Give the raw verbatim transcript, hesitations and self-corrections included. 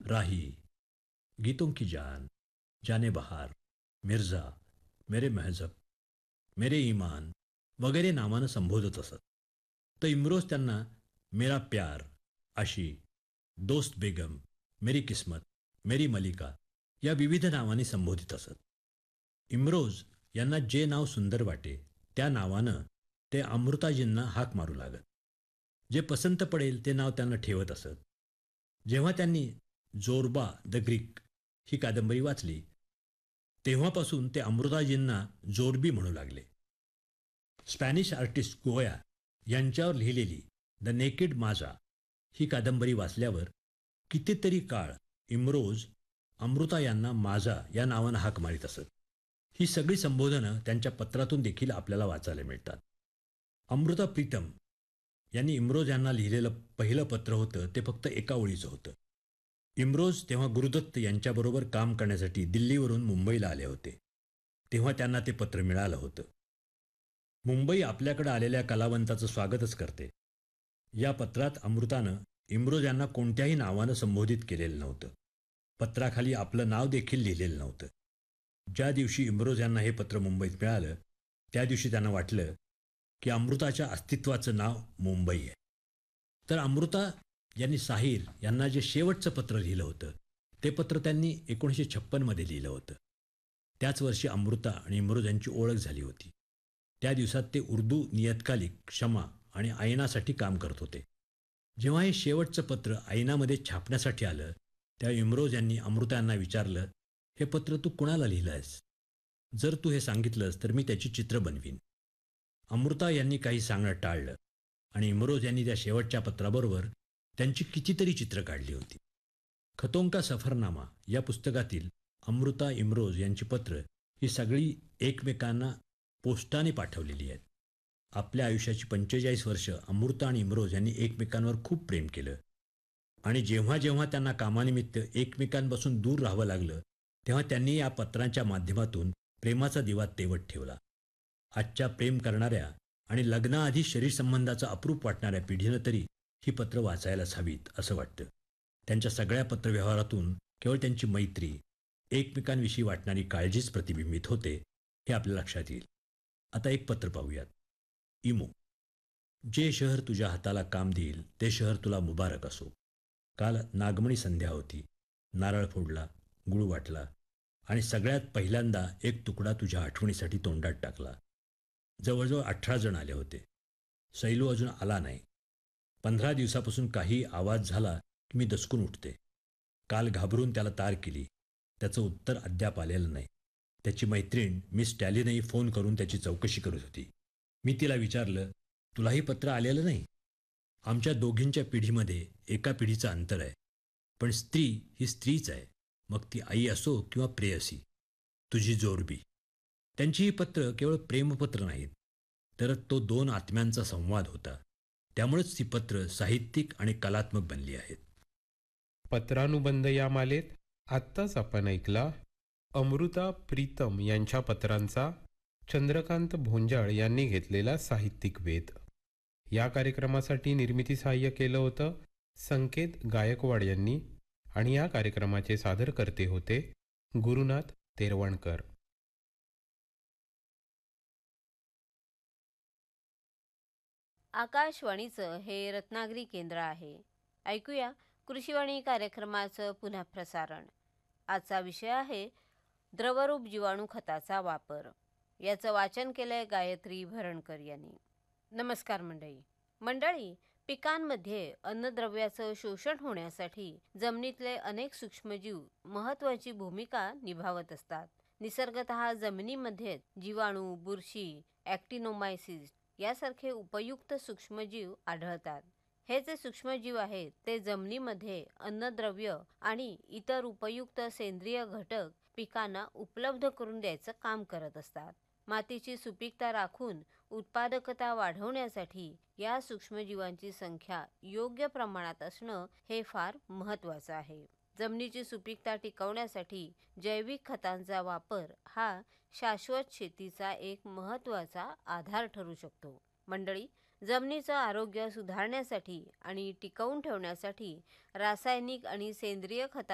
राही, गीतों की जान, जाने बहार, मिर्झा, मेरे महजब, मेरे ईमान वगैरे नावानं संबोधत असत. तर इम्रोज त्यांना मेरा प्यार, अशी, दोस्त बेगम, मेरी किस्मत, मेरी मलिका या विविध नावांनी संबोधित असत. इम्रोज यांना जे नाव सुंदर वाटे त्या नावानं ते अमृताजींना हाक मारू लागत. जे पसंत पडेल ते नाव त्यांना ठेवत असत. जेव्हा त्यांनी जोरबा द ग्रीक ही कादंबरी वाचली तेव्हापासून ते अमृताजींना जोरबी म्हणू लागले. स्पॅनिश आर्टिस्ट गोया यांच्यावर लिहिलेली द नेकेड माझा ही कादंबरी वाचल्यावर कितीतरी काळ इम्रोज अमृता यांना माझा या नावानं हाक मारित असत. ही सगळी संबोधनं त्यांच्या पत्रातून देखील आपल्याला वाचायला मिळतात. अमृता प्रीतम यांनी इम्रोज यांना लिहिलेलं पहिलं पत्र होतं ते फक्त एका ओळीचं होतं. इम्रोज तेव्हा गुरुदत्त यांच्याबरोबर काम करण्यासाठी दिल्लीवरून मुंबईला आले होते. तेव्हा त्यांना ते पत्र मिळालं होतं. मुंबई आपल्याकडे आलेल्या कलावंताचं स्वागतच करते. या पत्रात अमृतानं इम्रोज यांना कोणत्याही नावानं संबोधित केलेलं नव्हतं. पत्राखाली आपलं नाव देखील लिहिलेलं नव्हतं. ज्या दिवशी इम्रोज यांना हे पत्र मुंबईत मिळालं त्या दिवशी त्यांना वाटलं की अमृताच्या अस्तित्वाचं नाव मुंबई आहे. तर अमृता यांनी साहिर यांना जे शेवटचं पत्र लिहिलं होतं ते पत्र त्यांनी एकोणीसशे छप्पनमध्ये लिहिलं होतं. त्याच वर्षी अमृता आणि इम्रोज यांची ओळख झाली होती. त्या दिवसात ते उर्दू नियतकालिक क्षमा आणि आयनासाठी काम करत होते. जेव्हा हे शेवटचं पत्र आयनामध्ये छापण्यासाठी आलं तेव्हा इम्रोज यांनी अमृता यांना विचारलं, हे पत्र तू कुणाला लिहिलं आहेस? जर तू हे सांगितलंस तर मी त्याची चित्र बनवीन. अमृता यांनी काही सांगणं टाळलं आणि इम्रोज यांनी त्या शेवटच्या पत्राबरोबर त्यांची कितीतरी चित्र काढली होती. खतों का सफरनामा या पुस्तकातील अमृता इम्रोज यांची पत्र ही सगळी एकमेकांना पोस्टाने पाठवलेली आहेत. आपल्या आयुष्याची पंचेचाळीस वर्ष अमृता आणि इम्रोज यांनी एकमेकांवर खूप प्रेम केलं आणि जेव्हा जेव्हा त्यांना कामानिमित्त एकमेकांपासून दूर राहावं लागलं तेव्हा त्यांनी या पत्रांच्या माध्यमातून प्रेमाचा दिवा तेवत ठेवला. आजच्या प्रेम करणाऱ्या आणि लग्नाआधी शरीरसंबंधाचा अप्रूप वाटणाऱ्या पिढीनं तरी ही पत्र वाचायलाच हवीत असं वाटतं. त्यांच्या सगळ्या पत्रव्यवहारातून केवळ त्यांची मैत्री, एकमेकांविषयी वाटणारी काळजीच प्रतिबिंबित होते हे आपल्या लक्षात येईल. आता एक पत्र पाहूयात. इमो, जे शहर तुझ्या हाताला काम देईल ते शहर तुला मुबारक असो. काल नागमणी संध्या होती. नारळ फोडला, गुळ वाटला आणि सगळ्यात पहिल्यांदा एक तुकडा तुझ्या आठवणीसाठी तोंडात टाकला. जवळजवळ अठरा जण आले होते. सैलू अजून आला नाही. पंधरा दिवसापासून काही आवाज झाला की मी दचकून उठते. काल घाबरून त्याला तार केली. त्याचं उत्तर अद्याप आलेलं नाही. त्याची मैत्रीण मिस टॅलीनंही फोन करून त्याची चौकशी करत होती. मी तिला विचारलं, तुलाही पत्र आलेलं नाही? आमच्या दोघींच्या पिढीमध्ये एका पिढीचं अंतर आहे. पण स्त्री ही स्त्रीच आहे, मग ती आई असो किंवा प्रेयसी. तुझी जोरबी. त्यांची ही पत्र केवळ प्रेमपत्र नाहीत, तर तो दोन आत्म्यांचा संवाद होता. त्यामुळेच ती पत्र साहित्यिक आणि कलात्मक बनली आहेत. पत्रानुबंध या मालेत आत्ताच आपण ऐकला अमृता प्रीतम यांच्या पत्रांचा चंद्रकांत भोंजाळ यांनी घेतलेला साहित्यिक वेध. या कार्यक्रमासाठी निर्मिती सहाय्य केलं होतं संकेत गायकवाड यांनी आणि या कार्यक्रमाचे सादरकर्ते होते गुरुनाथ तेरवणकर. आकाशवाणीचं हे रत्नागिरी केंद्र आहे. ऐकूया कृषीवाणी कार्यक्रमाचं पुन्हा प्रसारण. आजचा विषय आहे द्रवरूप जीवाणू खताचा वापर. याचं वाचन केलंय गायत्री भरणकर यांनी. नमस्कार मंडळी. मंडळी, पिकांमध्ये अन्नद्रव्याचं शोषण होण्यासाठी जमिनीतले अनेक सूक्ष्मजीव महत्त्वाची भूमिका निभावत असतात. निसर्गतः जमिनीमध्ये जीवाणू, बुरशी, ॲक्टिनोमायसिस यासारखे उपयुक्त सूक्ष्मजीव आढळतात. हे जे सूक्ष्मजीव आहेत ते जमिनीमध्ये अन्नद्रव्य आणि इतर उपयुक्त सेंद्रिय घटक पिकांना उपलब्ध करून द्यायचं काम करत असतात. मातीची सुपीकता राखून उत्पादकता वाढवण्यासाठी या सूक्ष्मजीवांची संख्या योग्य प्रमाणात असणं हे फार महत्त्वाचं आहे. जमिनीची सुपीकता टिकवण्यासाठी जैविक खतांचा वापर हा शाश्वत शेतीचा एक महत्त्वाचा आधार ठरू शकतो. मंडळी, जमिनीचं आरोग्य सुधारण्यासाठी आणि टिकवून ठेवण्यासाठी रासायनिक आणि सेंद्रिय खता